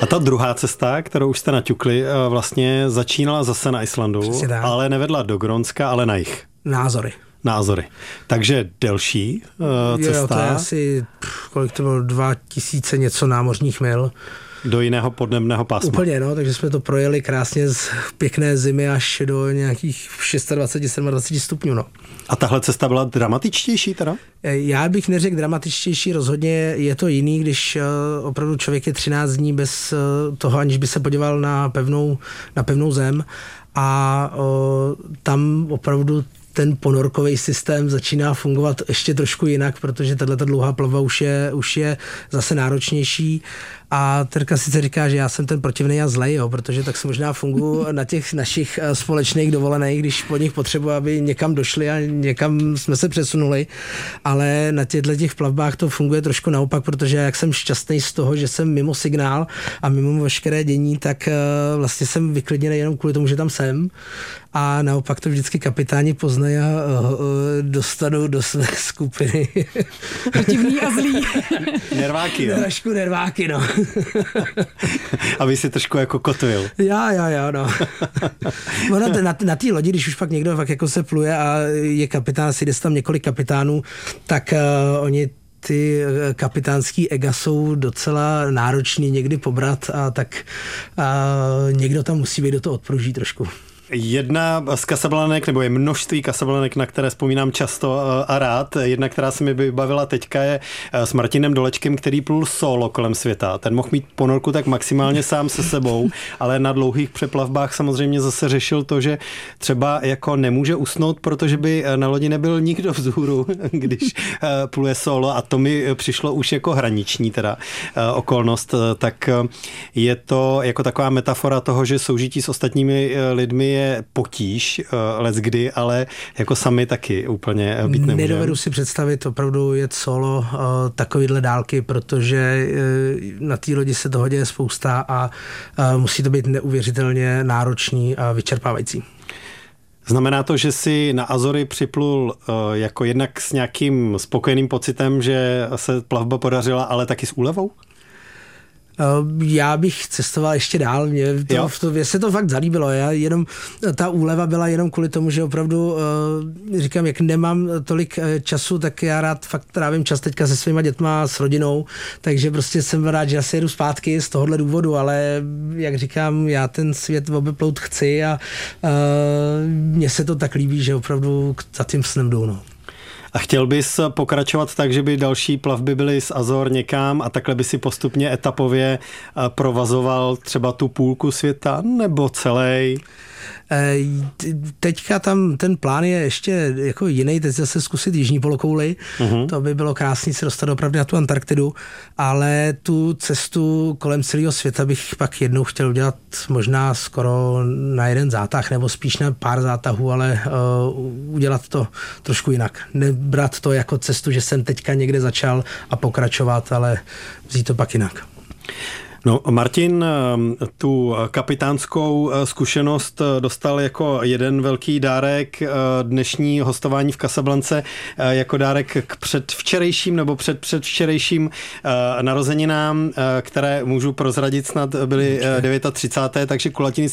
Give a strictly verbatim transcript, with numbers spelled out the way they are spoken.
A ta druhá cesta, kterou už jste naťukli, vlastně začínala zase na Islandu, ale nevedla do Grónska, ale na jih. Na Azory. Na Azory. Takže delší uh, cesta. Jo, to je asi, pff, kolik to bylo, dva tisíce něco námořních mil. Do jiného podnebného pásma. Úplně, no, takže jsme to projeli krásně z pěkné zimy až do nějakých dvacet šest dvacet sedm stupňů, no. A tahle cesta byla dramatičtější teda? Já bych neřekl dramatičtější, rozhodně je to jiný, když uh, opravdu člověk je třináct dní bez uh, toho, aniž by se podíval na pevnou, na pevnou zem a uh, tam opravdu ten ponorkový systém začíná fungovat ještě trošku jinak, protože tato dlouhá plavba už je, už je zase náročnější. A Terka sice říká, že já jsem ten protivnej a zlej, jo, protože tak se možná funguji na těch našich společných dovolených, když po nich potřebuji, aby někam došli a někam jsme se přesunuli, ale na těchto těch plavbách to funguje trošku naopak, protože jak jsem šťastný z toho, že jsem mimo signál a mimo veškeré dění, tak vlastně jsem vyklidněný jenom kvůli tomu, že tam jsem a naopak to vždycky kapitáni poznají a dostanou do své skupiny. Protivný a zlý. Nerváky, jo? Trošku nerváky, no. Aby si trošku jako kotvil. Já, já, já, no. na, na, na té lodi, když už pak někdo fakt jako se pluje a je kapitán, si jde tam několik kapitánů, tak uh, oni ty kapitánský ega jsou docela náročný někdy pobrat a tak uh, někdo tam musí být do toho odporuží trošku. Jedna z Casablanek, nebo je množství Casablanek, na které vzpomínám často a rád. Jedna, která se mi vybavila teďka, je s Martinem Dolečkem, který plul solo kolem světa. Ten mohl mít ponorku tak maximálně sám se sebou, ale na dlouhých přeplavbách samozřejmě zase řešil to, že třeba jako nemůže usnout, protože by na lodi nebyl nikdo vzhůru, když pluje solo, a to mi přišlo už jako hraniční teda okolnost. Tak je to jako taková metafora toho, že soužití s ostatními lidmi je potíž, leckdy, ale jako sami taky úplně být nemůžeme. Nedovedu si představit opravdu jet solo uh, takovýhle dálky, protože uh, na té lodi se toho děje spousta a uh, musí to být neuvěřitelně náročný a vyčerpávající. Znamená to, že si na Azory připlul uh, jako jednak s nějakým spokojeným pocitem, že se plavba podařila, ale taky s úlevou? Já bych cestoval ještě dál, mě, to, to, mě se to fakt zalíbilo, já jenom, ta úleva byla jenom kvůli tomu, že opravdu říkám, jak nemám tolik času, tak já rád fakt trávím čas teďka se svýma dětma, s rodinou, takže prostě jsem rád, že asi jedu zpátky z tohohle důvodu, ale jak říkám, já ten svět obeplout chci a, a mně se to tak líbí, že opravdu za tím snem jdu, no. A chtěl bys pokračovat tak, že by další plavby byly z Azor někam a takhle by si postupně etapově provazoval třeba tu půlku světa nebo celý? Teďka tam ten plán je ještě jako jiný, teď zase zkusit jižní polokouli, uh-huh. To by bylo krásný se dostat opravdu na tu Antarktidu, ale tu cestu kolem celého světa bych pak jednou chtěl udělat možná skoro na jeden zátah, nebo spíš na pár zátahů, ale uh, udělat to trošku jinak. Nebrat to jako cestu, že jsem teďka někde začal a pokračovat, ale vzít to pak jinak. No, Martin tu kapitánskou zkušenost dostal jako jeden velký dárek dnešní hostování v Casablance, jako dárek k předvčerejším nebo před předvčerejším narozeninám, které můžu prozradit snad byly třicáté devátého takže kulatiny